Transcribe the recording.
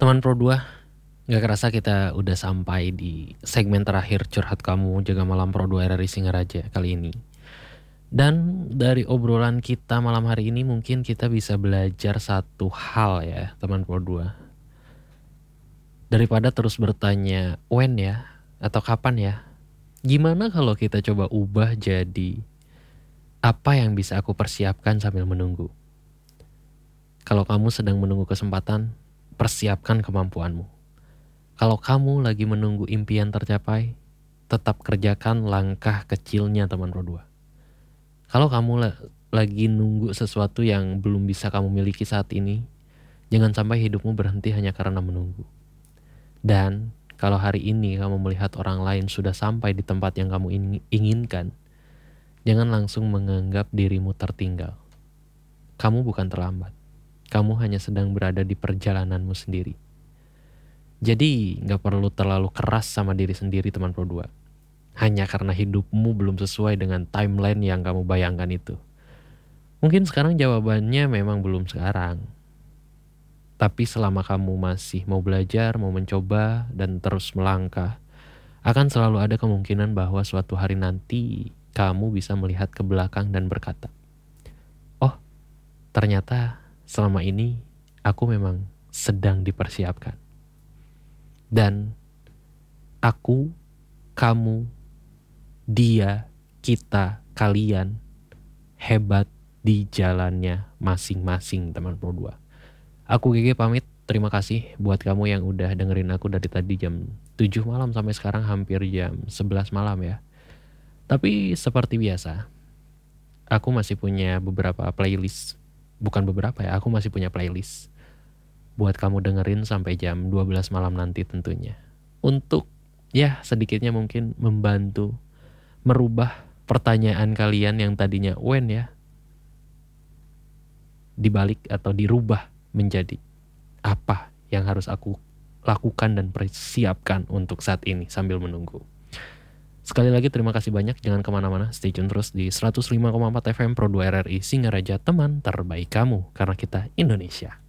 Teman Pro 2, gak kerasa kita udah sampai di segmen terakhir curhat kamu jaga malam Pro 2 RRI Singaraja kali ini. Dan dari obrolan kita malam hari ini mungkin kita bisa belajar satu hal ya teman Pro 2. Daripada terus bertanya when ya atau kapan ya, gimana kalau kita coba ubah jadi apa yang bisa aku persiapkan sambil menunggu. Kalau kamu sedang menunggu kesempatan, persiapkan kemampuanmu. Kalau kamu lagi menunggu impian tercapai, tetap kerjakan langkah kecilnya teman Pro 2. Kalau kamu lagi nunggu sesuatu yang belum bisa kamu miliki saat ini, jangan sampai hidupmu berhenti hanya karena menunggu. Dan kalau hari ini kamu melihat orang lain sudah sampai di tempat yang kamu inginkan, jangan langsung menganggap dirimu tertinggal. Kamu bukan terlambat. Kamu hanya sedang berada di perjalananmu sendiri. Jadi gak perlu terlalu keras sama diri sendiri teman Pro 2. Hanya karena hidupmu belum sesuai dengan timeline yang kamu bayangkan itu. Mungkin sekarang jawabannya memang belum sekarang. Tapi selama kamu masih mau belajar, mau mencoba, dan terus melangkah, akan selalu ada kemungkinan bahwa suatu hari nanti kamu bisa melihat ke belakang dan berkata, oh, ternyata selama ini aku memang sedang dipersiapkan. Dan aku, kamu, dia, kita, kalian hebat di jalannya masing-masing teman Pro 2. Aku GG pamit. Terima kasih buat kamu yang udah dengerin aku dari tadi jam 7 malam sampai sekarang hampir jam 11 malam ya. Tapi seperti biasa, aku masih punya beberapa playlist. Bukan beberapa ya, aku masih punya playlist buat kamu dengerin sampai jam 12 malam nanti tentunya. Untuk ya sedikitnya mungkin membantu merubah pertanyaan kalian yang tadinya when ya, dibalik atau dirubah menjadi apa yang harus aku lakukan dan persiapkan untuk saat ini sambil menunggu. Sekali lagi terima kasih banyak, jangan kemana-mana, stay tune terus di 105,4 FM Pro 2 RRI Singaraja, teman terbaik kamu, karena kita Indonesia.